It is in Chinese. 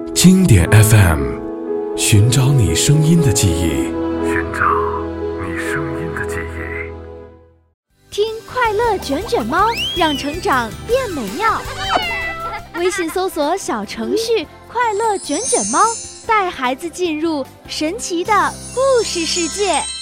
经典 FM， 寻找你声音的记忆， 寻找你声音的记忆。 听快乐卷卷猫，让成长变美妙。微信搜索小程序快乐卷卷猫，带孩子进入神奇的故事世界。